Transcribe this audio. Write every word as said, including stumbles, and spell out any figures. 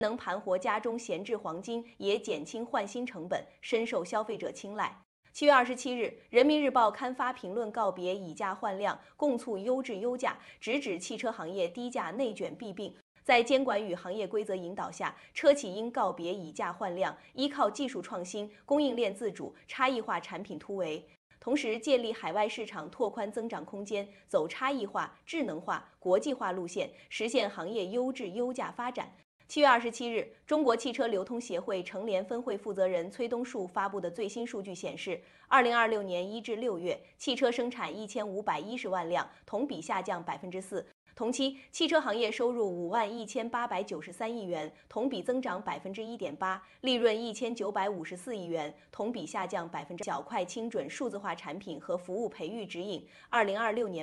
能盘活家中闲置黄金，也减轻换新成本，深受消费者青睐。七月二十七日，《人民日报》刊发评论告别以价换量，共促优质优价，直指汽车行业低价内卷弊病。在监管与行业规则引导下，车企应告别以价换量，依靠技术创新、供应链自主、差异化产品突围。同时，建立海外市场，拓宽增长空间，走差异化、智能化、国际化路线，实现行业优质优价发展。七月二十七日，中国汽车流通协会成联分会负责人崔东树发布的最新数据显示，二零二六年一至六月，汽车生产一千五百一十万辆，同比下降百分之四。同期，汽车行业收入五万一千八百九十三亿元，同比增长百分之一点八，利润一千九百五十四亿元，同比下降百分之。较快、精准数字化产品和服务培育指引，二零二六年。